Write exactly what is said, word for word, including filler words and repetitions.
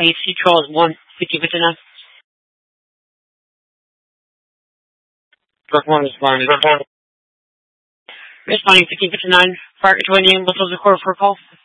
A C Troll is one fifty fifty-nine. Direct one responding. Responding fifty fifty-nine. Prior to joining, what's the record for a call?